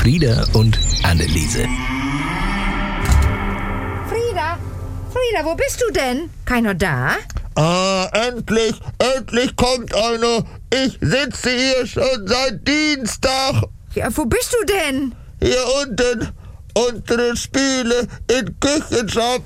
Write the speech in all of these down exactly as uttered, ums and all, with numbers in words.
Elfriede und Anneliese. Frieda, Frieda, wo bist du denn? Keiner da? Ah, endlich, endlich kommt einer. Ich sitze hier schon seit Dienstag. Ja, wo bist du denn? Hier unten, unsere Spüle in Küchenshop.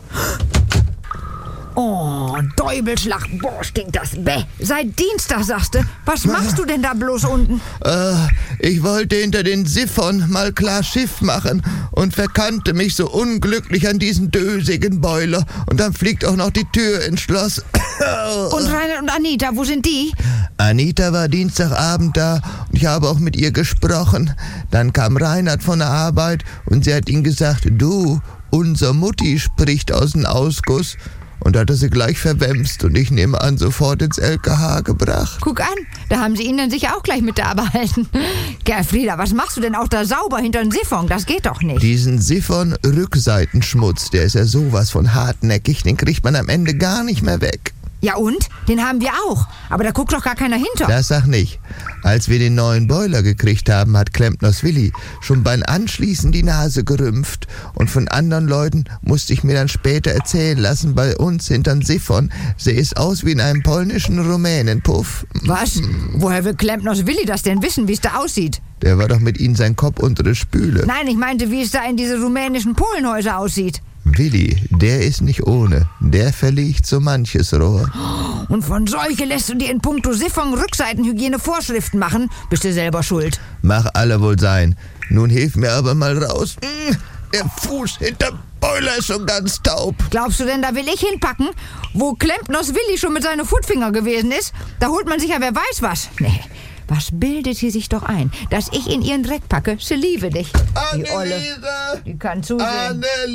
Oh, Däubelschlag, boah, stinkt das. Bäh, seit Dienstag, sagst du. Was machst du denn da bloß unten? Äh, ich wollte hinter den Siphon mal klar Schiff machen und verkannte mich so unglücklich an diesen dösigen Boiler. Und dann fliegt auch noch die Tür ins Schloss. Und Reinhard und Anita, wo sind die? Anita war Dienstagabend da und ich habe auch mit ihr gesprochen. Dann kam Reinhard von der Arbeit und sie hat ihm gesagt, du, unser Mutti spricht aus dem Ausguss. Und hat er sie gleich verwemst und ich nehme an, sofort ins L K H gebracht. Guck an, da haben sie ihn dann sicher auch gleich mit da behalten. Gerfrieda, was machst du denn auch da sauber hinter den Siphon? Das geht doch nicht. Diesen Siphon-Rückseitenschmutz, der ist ja sowas von hartnäckig, den kriegt man am Ende gar nicht mehr weg. Ja und? Den haben wir auch. Aber da guckt doch gar keiner hinter. Das sag nicht. Als wir den neuen Boiler gekriegt haben, hat Klempners Willi schon beim Anschließen die Nase gerümpft. Und von anderen Leuten musste ich mir dann später erzählen lassen, bei uns hintern Siphon sähe es aus wie in einem polnischen Rumänenpuff. Was? Woher will Klempners Willi das denn wissen, wie es da aussieht? Der war doch mit ihnen sein Kopf unter der Spüle. Nein, ich meinte, wie es da in diese rumänischen Polenhäuser aussieht. Willi, der ist nicht ohne. Der verlegt so manches Rohr. Und von solche lässt du dir in puncto Siphon-Rückseitenhygiene Vorschriften machen? Bist du selber schuld. Mach alle wohl sein. Nun hilf mir aber mal raus. Der Fuß hinterm Boiler ist schon ganz taub. Glaubst du denn, da will ich hinpacken? Wo Klempners Willi schon mit seinen Futfinger gewesen ist? Da holt man sich ja wer weiß was. Nee. Was bildet sie sich doch ein, dass ich in ihren Dreck packe? Sie liebe dich. Die Olle. Anneliese! Die kann zusehen.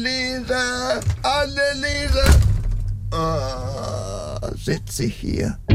Anneliese! Anneliese! Oh, sitze ich hier.